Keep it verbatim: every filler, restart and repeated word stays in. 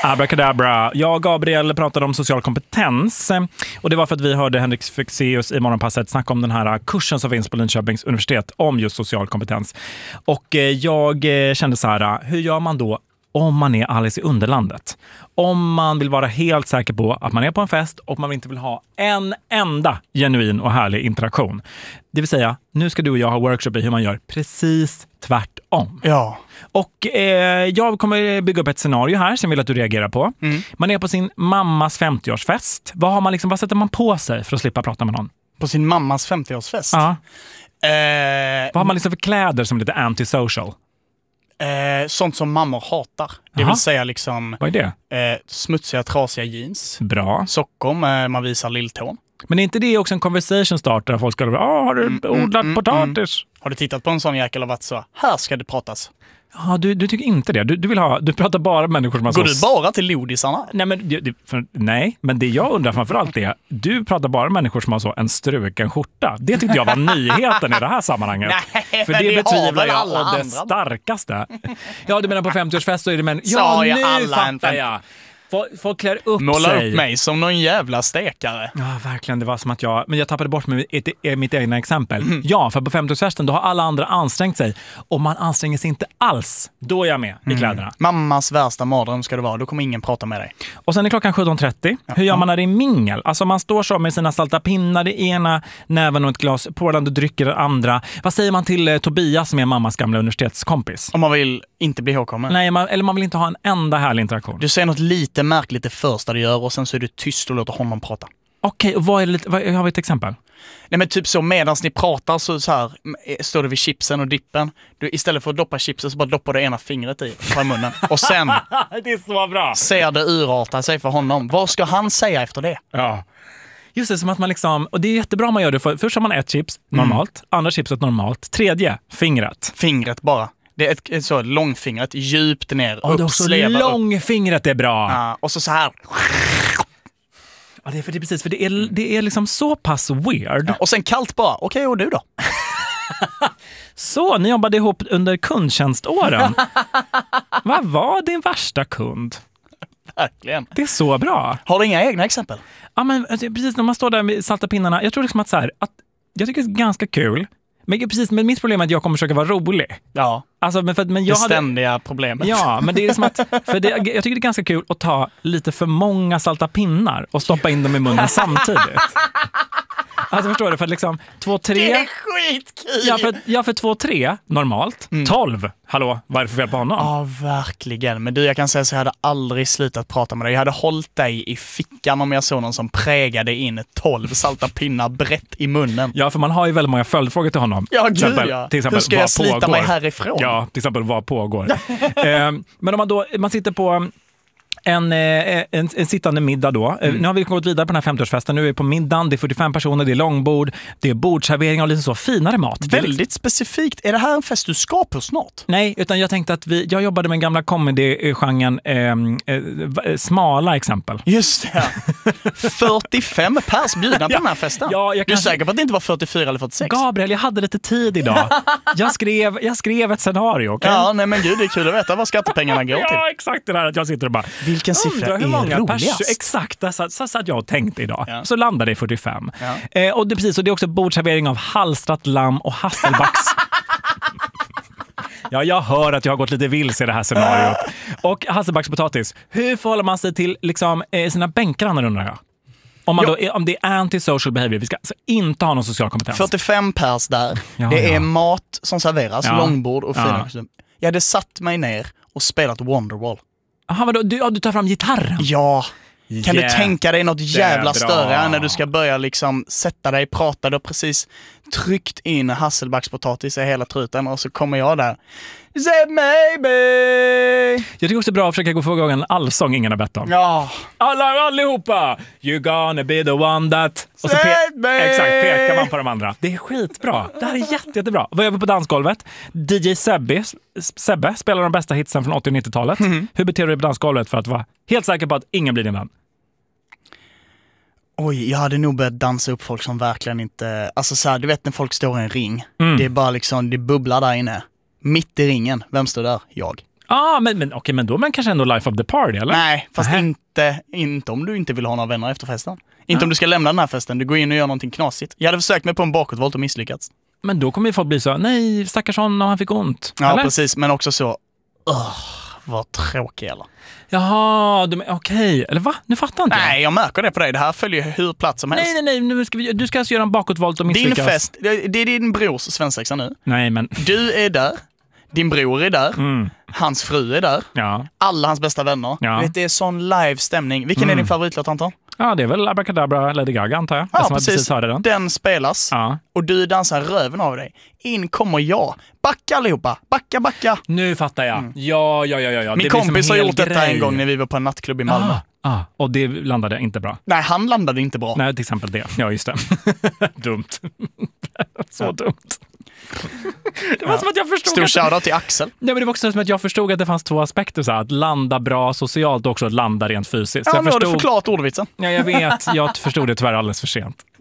Abracadabra. Jag och Gabriel pratade om social kompetens och det var för att vi hörde Henrik Fexeus i Morgonpasset snacka om den här kursen som finns på Linköpings universitet om just social kompetens. Och jag kände så här, hur gör man då om man är Alice i Underlandet? Om man vill vara helt säker på att man är på en fest och man inte vill ha en enda genuin och härlig interaktion. Det vill säga, nu ska du och jag ha workshop i hur man gör precis tvärtom. Ja. Och eh, jag kommer bygga upp ett scenario här som jag vill att du reagerar på. Mm. Man är på sin mammas femtioårsfest. Vad har man liksom, vad sätter man på sig för att slippa prata med någon? På sin mammas femtioårsfest? Ja. Eh, vad har man liksom för kläder som är lite antisocial? Eh, sånt som mammor hatar. Det Aha. vill säga liksom... Vad är det? Eh, smutsiga, trasiga jeans. Bra. Sockor med man visar lilltån. Men är inte det också en conversation starter där folk ska säga, ah, har du mm, odlat mm, potatis? Mm. Har du tittat på en sån jäkel och varit så, här ska det pratas? Ja, du, du tycker inte det. Du, du vill ha, du pratar bara med människor som har... Går så... du bara till lodisarna? Nej, men, det, för, nej, men det jag undrar framförallt är, du pratar bara med människor som har så en struken skjorta. Det tyckte jag var nyheten i det här sammanhanget. Nej, för det betvivlar jag alla och det andra. starkaste. Ja, du menar på femtioårsfest så är det men... Ja, nu alla fattar jag. Folk, folk klär upp Måla sig. upp mig som någon jävla stekare. Ja, verkligen. Det var som att jag... Men jag tappade bort mig mitt, mitt egna exempel. Mm. Ja, för på femtioårsfesten då har alla andra ansträngt sig. Och man anstränger sig inte alls. Då är jag med mm. i kläderna. Mammas värsta mardröm ska det vara. Då kommer ingen prata med dig. Och sen är klockan sjutton trettio. Ja. Hur gör man när det är mingel? Alltså man står så med sina salta pinnar i ena näven och ett glas porlande drycker i det andra. Vad säger man till eh, Tobias som är mammas gamla universitetskompis? Om man vill inte bli ihågkommen. Nej, man, eller man vill inte ha en enda härlig interaktion. Du säger något lite märkligt det första du gör och sen så är du tyst och låter honom prata. Okej, okay, och vad är det lite, vad, har vi ett exempel? Nej men typ så, medan ni pratar så, så här står du vid chipsen och dippen. Du, istället för att doppa chipsen så bara doppar du ena fingret i på munnen. Och sen det är så bra. Ser det urarta sig för honom. Vad ska han säga efter det? Ja. Just det, som att man liksom, och det är jättebra om man gör det. För, först har man ett chips, normalt. Mm. Andra chipset normalt. Tredje, fingret. Fingret bara. Det är ett, ett så långfingret, djupt ner. Och upp, så långfingret är bra. Ja, och så så här. Ja, det är för det är precis, för det är, det är liksom så pass weird. Ja, och sen kallt bara, okej, okay, och du då? Så, ni jobbade ihop under kundtjänståren. Vad var din värsta kund? Verkligen. Det är så bra. Har du inga egna exempel? Ja, men precis när man står där med salta pinnarna. Jag tror liksom att så här, att jag tycker det är ganska kul. Men precis, men mitt problem är att jag kommer försöka vara rolig. Ja. Alltså, men för, men jag det ständiga hade, problemet. Ja, men det är som att, för det, jag tycker det är ganska kul att ta lite för många salta pinnar och stoppa in dem i munnen samtidigt. Alltså förstår du, för liksom två, tre... Det är skitkul! Ja, för, ja, för två, tre normalt. Mm. tolv, hallå, vad är det för fel på honom? Ja, verkligen. Men du, jag kan säga så jag hade aldrig slutat prata med dig. Jag hade hållit dig i fickan om jag såg någon som prägade in tolv salta pinnar brett i munnen. Ja, för man har ju väldigt många följdfrågor till honom. Ja, gud exempel, ja. Till exempel, hur ska jag slita pågår? mig härifrån? Ja, till exempel, vad pågår? eh, men om man då, man sitter på... En, en, en sittande middag då. Mm. Nu har vi gått vidare på den här femtioårsfesten. Nu är vi på middagen, det är fyrtiofem personer, det är långbord, det är bordservering och lite så finare mat. Väldigt liksom... specifikt. Är det här en fest du ska på snart? Nej, utan jag tänkte att vi, jag jobbade med en gamla comedy-genren eh, eh, smala exempel. Just det. fyrtiofem pers bjudna på ja. den här festen. Ja, jag kan... Du är säker på att det inte var fyrtiofyra eller fyrtiosex? Gabriel, jag hade lite tid idag. Jag skrev, jag skrev ett scenario. Okay? Ja, nej men gud, det är kul att veta vad skattepengarna går till. Ja, exakt det där att jag sitter och bara... Vilken siffra är roligast? Pers- exakt, så, så, så att jag tänkte idag. Ja. Så landade det i fyrtiofem. Ja. Eh, och, det, precis, och det är också bordservering av halstrat lamm och hasselbacks. Ja, jag hör att jag har gått lite vilse i det här scenariot. Och hasselbackspotatis. Hur förhåller man sig till liksom, eh, sina bänkgrannar, undrar jag? Om, man då, om det är anti-social behavior, vi ska alltså inte ha någon social kompetens. fyrtiofem pers där. Ja, det ja. är mat som serveras, ja. långbord och fina. Ja. Jag hade satt mig ner och spelat Wonderwall. Aha, vadå? Du, ja, du tar fram gitarren? Ja. Kan yeah. du tänka dig något jävla det större när du ska börja liksom sätta dig, prata, då precis tryckt in hasselbackspotatis i hela truten och så kommer jag där. Say maybe. Jag tycker också det är bra att försöka gå för igång en allsång ingen har bett om. Ja. Alla, allihopa! You're gonna be the one that... Och så pe- exakt, pekar man på de andra. Det är skitbra. Det här är jätte, jättebra. Vad gör vi på dansgolvet? D J Sebbe, Sebbe spelar de bästa hitsen från åttio- och nittiotalet. Mm. Hur beter du dig på dansgolvet för att vara helt säker på att ingen blir din vän? Oj, jag hade nog börjat dansa upp folk som verkligen inte... Alltså så här, du vet när folk står i en ring. Mm. Det är bara liksom, det bubblar där inne. Mitt i ringen. Vem står där? Jag. ah, men, men, okay, men då är man kanske ändå life of the party, eller? Nej, fast Nähä. inte, inte om du inte vill ha några vänner efter festen. Inte ja. om du ska lämna den här festen, du går in och gör någonting knasigt. Jag hade försökt mig på en bakåtvolt och misslyckats. Men då kommer ju folk bli så, nej, stackars honom, han fick ont. Ja, eller? precis, men också så, uh, vad tråkig eller. Jaha, okej. Okay. Eller va? Nu fattar inte Nej, jag märker det på dig. Det här följer hur platt som helst. Nej, nej, nej. Nu ska vi, du ska alltså göra en bakåtvolt och misslyckas. Din fest, det är din brors svensexa nu. Nej, men... Du är där. Din bror är där. Mm. Hans fru är där. Ja. Alla hans bästa vänner. Ja. Vet, det är sån live-stämning. Vilken Mm. är din favoritlåt, Anton? Ja, det är väl Abracadabra, Lady Gaga, antar jag. Ja, som precis. precis hörde den. Den spelas. Ja. Och du dansar röven av dig. In kommer jag. Backa allihopa. Backa, backa. Nu fattar jag. Mm. Ja, ja, ja, ja. Min det kompis har gjort grej. detta en gång när vi var på en nattklubb i Malmö. Ah, ah, och det landade inte bra. Nej, han landade inte bra. Nej, till exempel det. Ja, just det. Dumt. Så ja. dumt. Det var ja. som att jag förstod Stor att... shoutout till Axel. Ja, men det var också som att jag förstod att det fanns två aspekter. Så här, att landa bra socialt och också att landa rent fysiskt. Ja, så jag nu förstod... har du förklarat ordvitsen. Ja, jag vet. Jag förstod det tyvärr alldeles för sent.